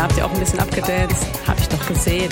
habt ihr auch ein bisschen abgedanced. Hab ich doch gesehen.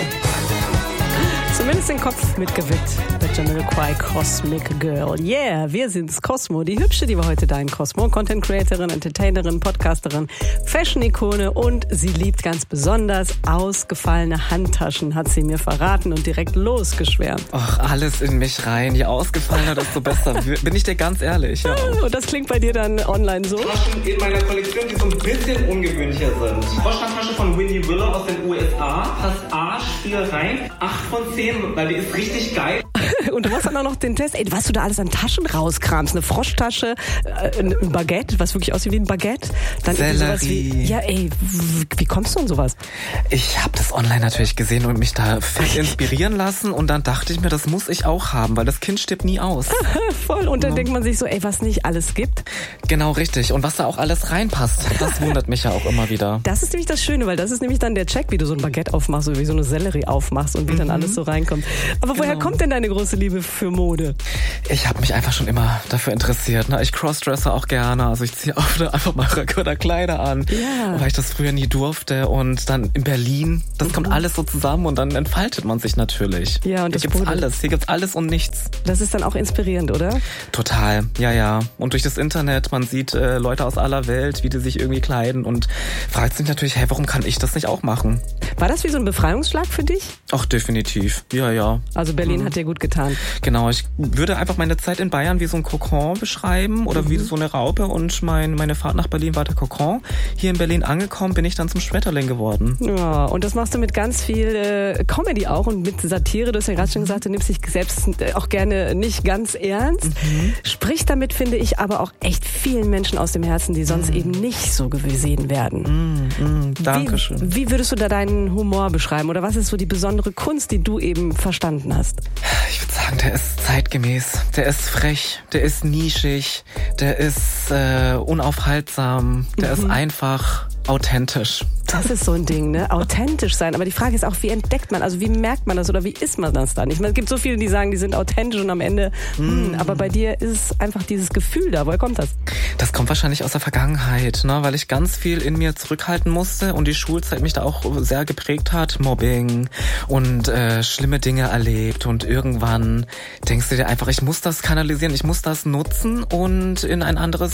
Zumindest den Kopf mitgewippt bei Jamiroquai, Cosmic Girl. Yeah, wir sind's, Cosmo, die Hübsche, die war heute da in Cosmo. Content Creatorin, Entertainerin, Podcasterin, Fashion-Ikone und sie liebt ganz besonders ausgefallene Handtaschen, hat sie mir verraten und direkt losgeschwärmt. Ach, alles in mich rein. Je ausgefallener, desto besser. Bin ich dir ganz ehrlich. Ja. Und das klingt bei dir dann online so? Taschen in meiner Kollektion, die so ein bisschen ungewöhnlicher sind. Froschhandtasche von Winnie Willer aus den USA. Passt Arschspiel rein. 8 von 10, weil die ist richtig geil. Und du machst dann auch noch den Test. Ey, was du da alles an Taschen rauskramst. Eine Froschtasche, ein Baguette, was wirklich aussieht wie ein Baguette. Dann sowas wie, ja, ey, wie kommst du an sowas? Ich habe das online natürlich gesehen und mich da fett inspirieren lassen. Und dann dachte ich mir, das muss ich auch haben, weil das Kind stirbt nie aus. Voll. Und dann denkt man sich so, ey, was nicht alles gibt. Genau, richtig. Und was da auch alles reinpasst, das wundert mich ja auch immer wieder. Das ist nämlich das Schöne, weil das ist nämlich dann der Check, wie du so ein Baguette aufmachst oder wie so eine Sellerie aufmachst und wie dann alles so reinkommt. Aber woher kommt denn deine große Liebe für Mode? Ich habe mich einfach schon immer dafür interessiert. Ne? Ich crossdresse auch gerne. Also ich ziehe einfach mal Röcke oder Kleider an, weil ich das früher nie durfte. Und dann in Berlin, das kommt alles so zusammen und dann entfaltet man sich natürlich. Ja, und hier gibt's alles und nichts. Das ist dann auch inspirierend, oder? Total, ja. Und durch das Internet, man sieht Leute aus aller Welt, wie die sich irgendwie kleiden und fragt sich natürlich, hey, warum kann ich das nicht auch machen? War das wie so ein Befreiungsschlag für dich? Ach, definitiv, ja. Also Berlin hat dir gut getan. Genau, ich würde einfach meine Zeit in Bayern wie so ein Kokon beschreiben oder wie so eine Raupe und meine Fahrt nach Berlin war der Kokon. Hier in Berlin angekommen bin ich dann zum Schmetterling geworden. Ja, und das machst du mit ganz viel Comedy auch und mit Satire. Du hast ja gerade schon gesagt, du nimmst dich selbst auch gerne nicht ganz ernst. Sprich damit, finde ich, aber auch echt vielen Menschen aus dem Herzen, die sonst eben nicht so gesehen werden. Dankeschön. Wie würdest du da deinen Humor beschreiben oder was ist so die besondere Kunst, die du eben verstanden hast? Ich würde sagen, der ist zeitgemäß, der ist frech, der ist nischig, der ist unaufhaltsam, der ist einfach authentisch. Das ist so ein Ding, ne? Authentisch sein. Aber die Frage ist auch, wie entdeckt man, also wie merkt man das oder wie ist man das dann? Ich meine, es gibt so viele, die sagen, die sind authentisch und am Ende, aber bei dir ist einfach dieses Gefühl da. Woher kommt das? Das kommt wahrscheinlich aus der Vergangenheit, ne? Weil ich ganz viel in mir zurückhalten musste und die Schulzeit mich da auch sehr geprägt hat. Mobbing und schlimme Dinge erlebt und irgendwann denkst du dir einfach, ich muss das kanalisieren, ich muss das nutzen und in eine andere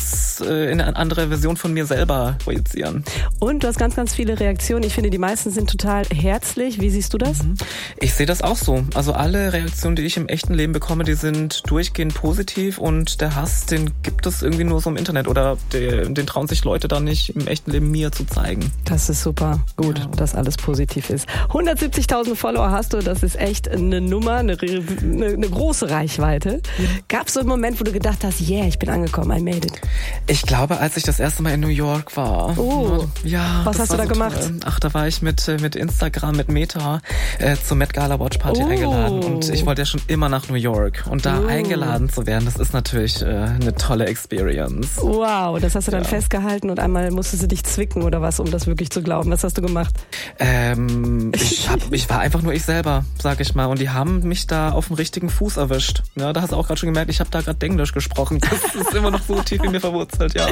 Version von mir selber projizieren. Und du hast ganz, ganz viele Reaktionen. Ich finde, die meisten sind total herzlich. Wie siehst du das? Ich sehe das auch so. Also alle Reaktionen, die ich im echten Leben bekomme, die sind durchgehend positiv und der Hass, den gibt es irgendwie nur so im Internet oder den trauen sich Leute dann nicht im echten Leben mir zu zeigen. Das ist super gut, dass alles positiv ist. 170.000 Follower hast du, das ist echt eine Nummer, eine große Reichweite. Gab es so einen Moment, wo du gedacht hast, yeah, ich bin angekommen, I made it? Ich glaube, als ich das erste Mal in New York war. Oh, ja, was hast du da gemacht? Toll. Ach, da war ich mit Instagram, mit Meta zur Met Gala Watch Party eingeladen und ich wollte ja schon immer nach New York und da eingeladen zu werden, das ist natürlich eine tolle Experience. Wow, das hast du dann festgehalten und einmal musstest du dich zwicken oder was, um das wirklich zu glauben. Was hast du gemacht? Ich war einfach nur ich selber, sag ich mal, und die haben mich da auf dem richtigen Fuß erwischt. Ja, da hast du auch gerade schon gemerkt, ich habe da gerade Englisch gesprochen. Das ist immer noch so tief in mir verwurzelt, ja.